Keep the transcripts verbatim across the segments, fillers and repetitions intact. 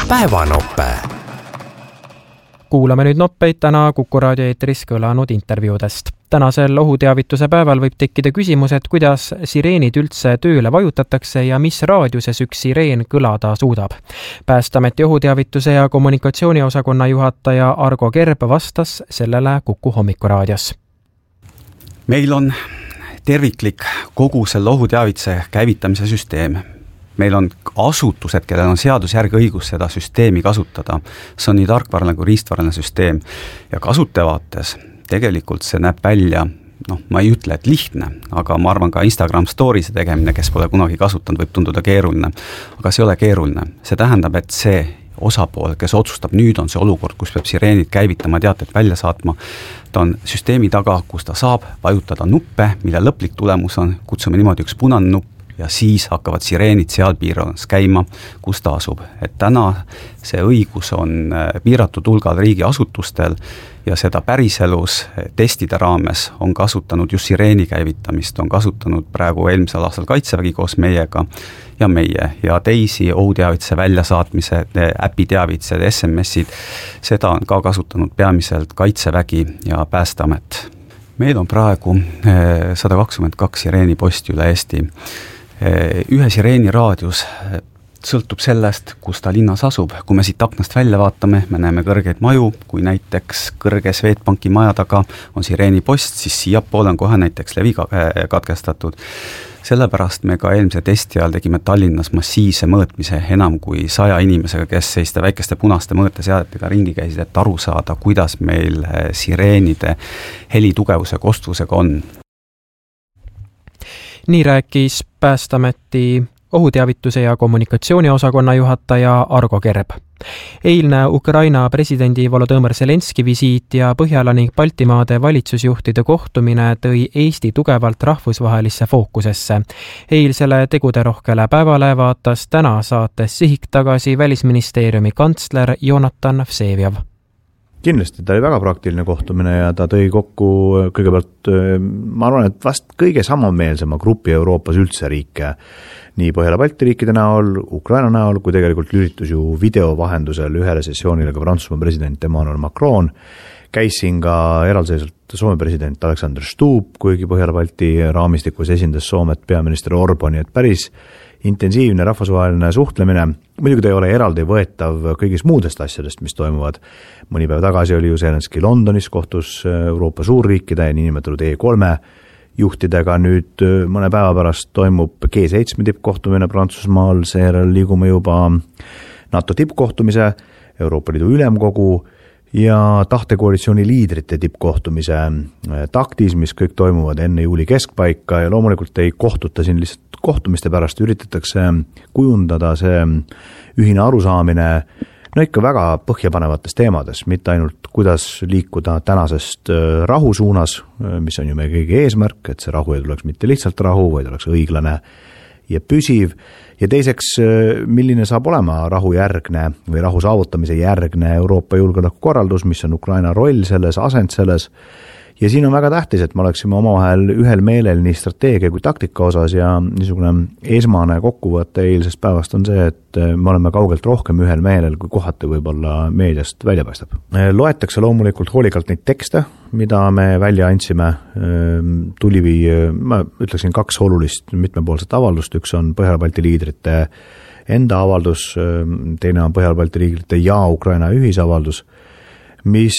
päevanoppe. Kuulame nüüd noppeid täna Kuku raadio eetris kõlanud intervjuudest. Tänasel ohuteavituse päeval võib tekkida küsimus, et kuidas sireenid üldse tööle vajutatakse ja mis raadiuses üks sireen kõlada suudab. Päästeameti ohuteavituse ja kommunikatsiooniosakonna juhataja Argo Kerb vastas sellele Kuku hommikuraadios. Meil on terviklik kogu selle ohuteavituse käivitamise süsteem. Meil on asutused, kellel on seadusjärgi õigus seda süsteemi kasutada. See on nii tarkvaraline kui riistvaraline süsteem. Ja kasutajavaates tegelikult see näeb välja, noh, ma ei ütle, et lihtne, aga ma arvan ka Instagram story'se tegemine, kes pole kunagi kasutanud, võib tunduda keeruline. Aga see ei ole keeruline. See tähendab, et see osapool, kes otsustab, nüüd on see olukord, kus peab sireenid käivitama, teated välja saatma, ta on süsteemi taga, kus ta saab vajutada nuppe, mille lõplik tulemus on, kutsume niimoodi üks punane nupp, ja siis hakkavad sireenid seal piirkonnas käima, kus ta asub. Et täna see õigus on piiratud hulgal riigiasutustel ja seda päriselus testide raames on kasutanud just sireeni käivitamist, on kasutanud praegu eelmisel aastal Kaitsevägi koos meiega ja meie ja teisi ohuteavituse väljasaatmise, äpiteavitused, S M S-id, seda on ka kasutanud peamiselt Kaitsevägi ja Päästeamet. Meil on praegu sada kakskümmend kaks sireeni posti üle Eesti. Ühe sireeni raadius sõltub sellest, kus ta linnas asub. Kui me siit aknast välja vaatame, me näeme kõrgeid maju, kui näiteks kõrge Swedbanki maja taga on sireeni post, siis siia poole on kohe näiteks levi katkestatud. Sellepärast me ka eelmise testi ajal tegime Tallinnas massiivse mõõtmise enam kui saja inimesega, kes seiste väikeste punaste mõõteseadetega ringi käisid, et aru saada, kuidas meil sireenide helitugevuse kostvusega on. Nii rääkis Päästeameti ohuteavituse ja kommunikatsiooniosakonna juhataja Argo Kerb. Eilne Ukraina presidendi Volodõmõr Zelenski visiit ja Põhjala ning Baltimaade valitsusjuhtide kohtumine tõi Eesti tugevalt rahvusvahelisse fookusesse. Eilsele teguderohkele päevale vaatas täna saates Sihik tagasi Välisministeeriumi kantsler Jonatan Vseviov. Kindlasti ta oli väga praktiline kohtumine ja ta tõi kokku kõigepealt, ma arvan, et vast kõige samameelsema grupi Euroopas üldse riike, nii Põhjala-Balti riikide näol, Ukraina näol, kui tegelikult lülitus ju video vahendusel ühele sessioonile ka Prantsusmaa president Emmanuel Macron, käis siin ka eraldiseisvalt Soome president Alexander Stubb, kuigi Põhjala-Balti raamistikus esindas Soomet peaminister Orbani, et päris intensiivne rahvusvaheline suhtlemine. Muidugi ta ei ole eraldi võetav kõigist muudest asjadest, mis toimuvad. Mõni päev tagasi oli ju Zelenski Londonis kohtus Euroopa suurriikide ja niinimetatud E kolme juhtidega. Nüüd mõne päeva pärast toimub G seitsme tippkohtumine Prantsusmaal, seejärel liigume juba NATO tippkohtumise, Euroopa Liidu ülemkogu ja tahtekoalitsiooni liidrite tippkohtumise taktis, mis kõik toimuvad enne juuli keskpaika ja loomulikult ei kohtuta siin lihtsalt kohtumiste pärast, üritatakse kujundada see ühine arusaamine no ikka väga põhjapanevates teemades, mitte ainult kuidas liikuda tänasest rahu suunas, mis on ju meie kõigi eesmärk, et see rahu ei tuleks mitte lihtsalt rahu, vaid oleks õiglane ja püsiv. Ja teiseks, milline saab olema rahu järgne või rahu saavutamise järgne Euroopa julgeolekukorraldus, mis on Ukraina roll selles, asend selles. Ja siin on väga tähtis, et me oleksime omavahel ühel meelel nii strateegia kui taktika osas ja niisugune esmane kokkuvõte eilsest päevast on see, et me oleme kaugelt rohkem ühel meelel, kui kohati võib-olla meediast välja paistab. Loetakse loomulikult hoolikalt neid tekste, mida me välja andsime. Tuli, ma ütleksin kaks olulist mitmepoolset avaldust, üks on Põhjala-Balti liidrite enda avaldus, teine on Põhjala-Balti liidrite ja Ukraina ühisavaldus, mis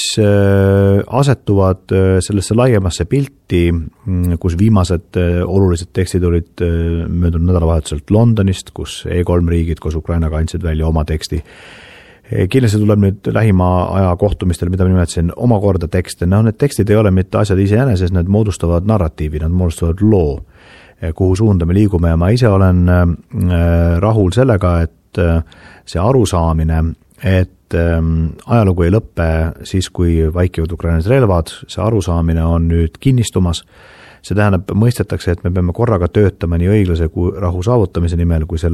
asetuvad sellesse laiemasse pilti, kus viimased olulised tekstid olid möödunud nädalavahetuselt Londonist, kus E kolm riigid koos Ukrainaga andsid välja oma teksti. Kindlasti tuleb nüüd lähima aja kohtumistel, mida ma nimetasin, omakorda tekste. No, need tekstid ei ole mitte asjad iseenesest, need moodustavad narratiivi, nad moodustavad loo, kuhu suunda me liigume ja ma ise olen rahul sellega, et see arusaamine, et ajalugu ei lõppe siis, kui vaikivad Ukrainas relvad, see arusaamine on nüüd kinnistumas. See tähendab, mõistetakse, et me peame korraga töötama nii õiglase kui rahu saavutamise nimel, kui selle